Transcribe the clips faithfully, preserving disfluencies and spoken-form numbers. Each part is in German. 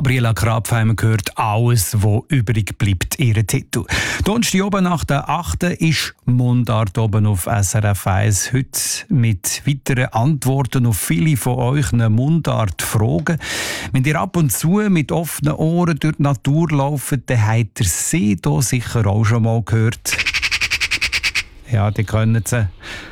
Gabriela Krapfheimer gehört «Alles, was übrig bleibt», ihren Titel. Donnerstag oben nach der achten ist Mundart oben auf S R F eins. Heute mit weiteren Antworten auf viele von euch Mundart-Fragen. Wenn ihr ab und zu mit offenen Ohren durch die Natur lauft, dann habt ihr sie hier sicher auch schon mal gehört. Ja, die können sie.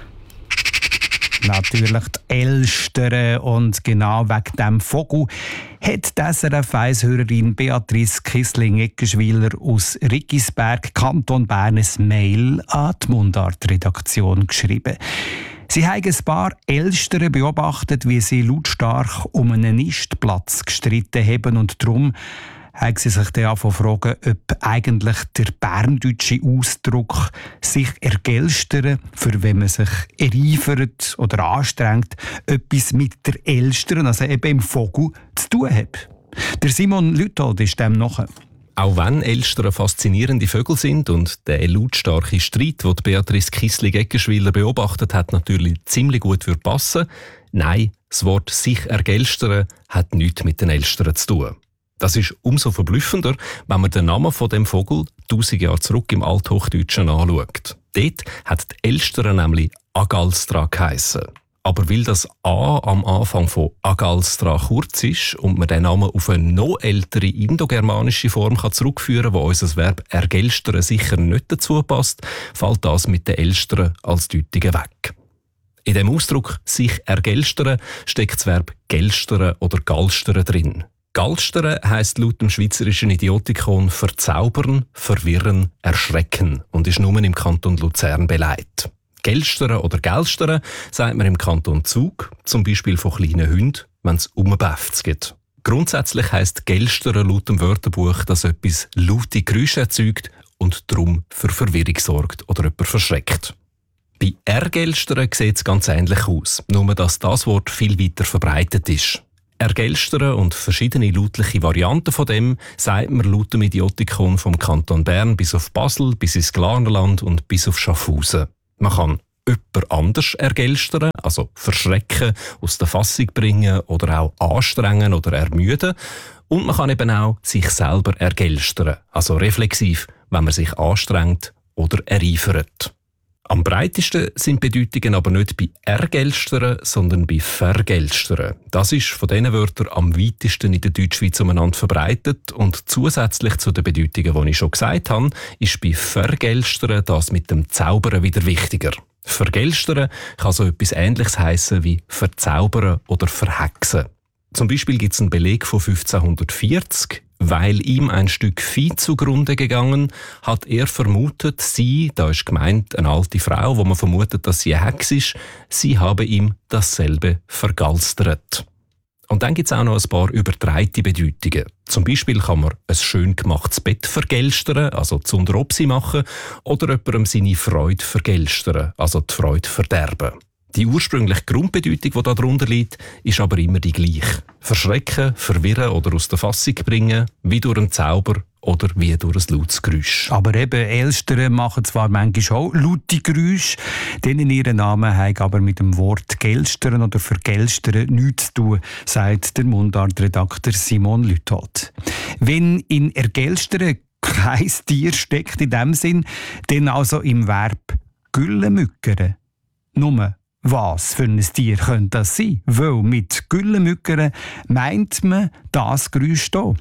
Natürlich die Elstern, und genau wegen diesem Vogel hat die S R F eins-Hörerin Beatrice Kissling-Eckenschwiler aus Riggisberg, Kanton Bern, ein Mail an die Mundart-Redaktion geschrieben. Sie haben ein paar Elstern beobachtet, wie sie lautstark um einen Nistplatz gestritten haben, und darum haben sie sich dann fragen, ob eigentlich der berndeutsche Ausdruck «sich ergelstern», für wenn man sich ereifert oder anstrengt, etwas mit der Elstern, also eben im Vogel, zu tun hat. Der Simon Lüthold ist dem nach. Auch wenn Elstern faszinierende Vögel sind und der lautstarke Streit, den Beatrice Kissling-Eckenschwiler beobachtet hat, natürlich ziemlich gut würde passen, nein, das Wort «sich ergelstern» hat nichts mit den Elstern zu tun. Das ist umso verblüffender, wenn man den Namen von dem Vogel tausend Jahre zurück im Althochdeutschen anschaut. Dort hat die Elstern nämlich Agalstra geheissen. Aber weil das A am Anfang von Agalstra kurz ist und man den Namen auf eine noch ältere indogermanische Form kann zurückführen kann, wo unser Verb ergelstern sicher nicht dazu passt, fällt das mit den Elstern als Deutungen weg. In dem Ausdruck «sich ergelstern» steckt das Verb gelstern oder galstern drin. Galstern heisst laut dem schweizerischen Idiotikon verzaubern, verwirren, erschrecken und ist nur im Kanton Luzern beleidigt. Gelstern oder Gelstern sagt man im Kanton Zug, zum Beispiel von kleinen Hunden, wenn es umbäfft geht. Grundsätzlich heisst Gelstern laut dem Wörterbuch, dass etwas laute Geräusche erzeugt und darum für Verwirrung sorgt oder jemand verschreckt. Bei Ergelstern sieht es ganz ähnlich aus, nur dass das Wort viel weiter verbreitet ist. Ergelstern und verschiedene lautliche Varianten von dem sagt man laut dem Idiotikon vom Kanton Bern bis auf Basel, bis ins Glarnerland und bis auf Schaffhausen. Man kann jemand anders ergelstern, also verschrecken, aus der Fassung bringen oder auch anstrengen oder ermüden. Und man kann eben auch sich selber ergelstern, also reflexiv, wenn man sich anstrengt oder ereifert. Am breitesten sind Bedeutungen aber nicht bei ergelstern, sondern bei vergelstern. Das ist von diesen Wörtern am weitesten in der Deutschschweiz umeinander verbreitet, und zusätzlich zu den Bedeutungen, die ich schon gesagt habe, ist bei vergelstern das mit dem Zaubern wieder wichtiger. Vergelstern kann so etwas Ähnliches heissen wie verzaubern oder verhexen. Zum Beispiel gibt es einen Beleg von fünfzehnhundertvierzig. Weil ihm ein Stück Vieh zugrunde gegangen, hat er vermutet, sie, da ist gemeint eine alte Frau, wo man vermutet, dass sie eine Hex ist, sie habe ihm dasselbe vergalstert. Und dann gibt es auch noch ein paar übertreite Bedeutungen. Zum Beispiel kann man ein schön gemachtes Bett vergelstern, also zunder Opsi machen, oder jemandem seine Freude vergelstern, also die Freude verderben. Die ursprüngliche Grundbedeutung, die darunter liegt, ist aber immer die gleiche. Verschrecken, verwirren oder aus der Fassung bringen, wie durch einen Zauber oder wie durch ein lautes Geräusch. Aber eben, Elstern machen zwar manchmal auch laute Geräusche, denen ihren Namen haben aber mit dem Wort gelstern oder vergelstern nichts zu tun, sagt der Mundart-Redakteur Simon Lüthold. Wenn in ergelstern kein Tier steckt in dem Sinn, dann also im Verb güllemückern. Nur was für ein Tier könnte das sein? Weil mit Güllemückern meint man das Geräusch hier.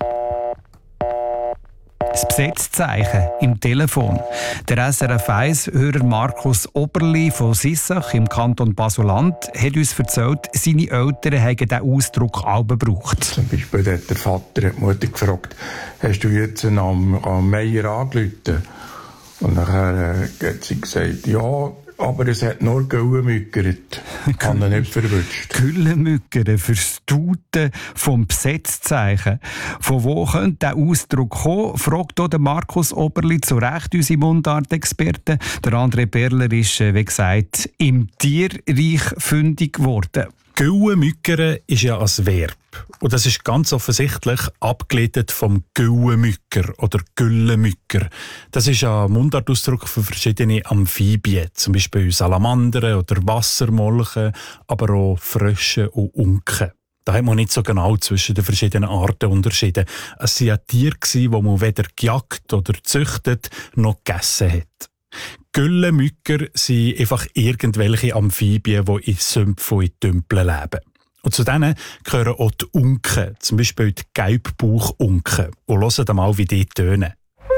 Das Besetzzeichen im Telefon. Der S R F eins-Hörer Markus Oberli von Sissach im Kanton Basel-Land hat uns erzählt, seine Eltern haben diesen Ausdruck auch gebraucht. Zum Beispiel hat der Vater die Mutter gefragt, hast du jetzt am, am Meier angerufen? Und nachher äh, hat sie gesagt, ja, aber es hat nur Güllemückert. Kann er nicht verwünscht. Güllemückern fürs Tuten vom Besetzzeichen. Von wo könnte der Ausdruck kommen, fragt auch der Markus Oberli zu Recht unsere Mundart-Experten. Der André Perler ist, wie gesagt, im Tierreich fündig geworden. Güllemückern ist ja ein Verb. Und das ist ganz offensichtlich abgeleitet vom Güllemücker oder Güllemücker. Das ist ein Mundartausdruck für verschiedene Amphibien, zum Beispiel Salamandern oder Wassermolchen, aber auch Frösche und Unken. Da hat man nicht so genau zwischen den verschiedenen Arten unterschieden. Es waren ja Tiere, die man weder gejagt oder gezüchtet noch gegessen hat. Güllemücker sind einfach irgendwelche Amphibien, die in Sümpfen und in Tümpeln leben. Und zu denen gehören auch die Unken, zum Beispiel die Gelbbauchunken. Und hört mal, wie die tönen.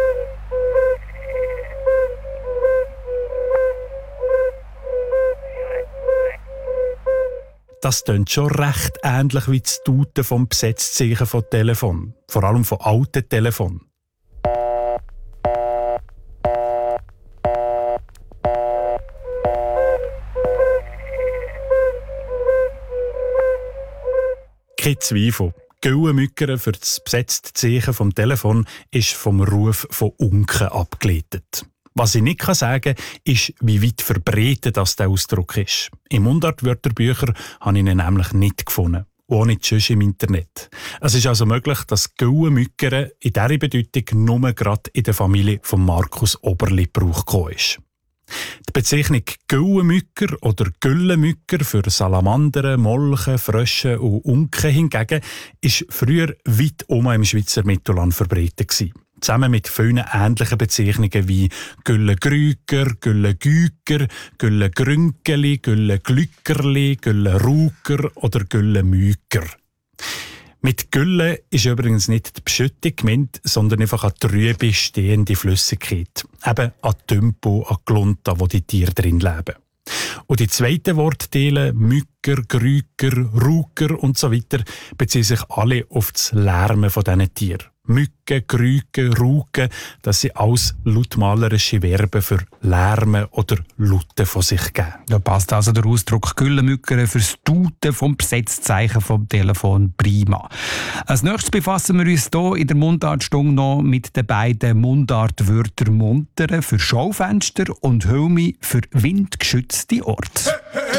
Das tönt schon recht ähnlich wie das Tuten vom Besetzzeichen von Telefon, vor allem von alten Telefonen. Kein Zweifel. Güllemückern für das besetzte Zeichen vom Telefon ist vom Ruf von Unken abgeleitet. Was ich nicht sagen kann, ist, wie weit verbreitet das der Ausdruck ist. Im Mundart-Wörterbücher habe ich ihn nämlich nicht gefunden. Auch nicht schon im Internet. Es ist also möglich, dass Güllemückern in dieser Bedeutung nur gerade in der Familie von Markus Oberli Brauch gekommen ist. Die Bezeichnung Güllemücker oder Güllemücker für Salamandern, Molchen, Frösche und Unken hingegen ist früher weit um im Schweizer Mittelland verbreitet gewesen. Zusammen mit vielen ähnlichen Bezeichnungen wie Güllegrüger, Güllegüger, Güllegrünkeli, Gülleglückerli, Gülleruker oder Güllemüker. Mit Gülle ist übrigens nicht die Beschüttung gemeint, sondern einfach eine trübe, stehende Flüssigkeit. Eben an Tümpel, an Glunta, wo die Tiere drin leben. Und die zweiten Wortteile, Mücker, Grüger, Ruker und so weiter, beziehen sich alle auf das Lärmen von diesen Tieren. Mücken, Grüken, Ruken, das sind alles lautmalerische Verben für Lärmen oder Lauten von sich geben. Da passt also der Ausdruck Güllemücker fürs Tuten vom Besetzzeichen vom Telefon prima. Als nächstes befassen wir uns hier in der Mundartstunde noch mit den beiden Mundartwörtern Muntere für Schaufenster und Hülmi für windgeschützte Orte.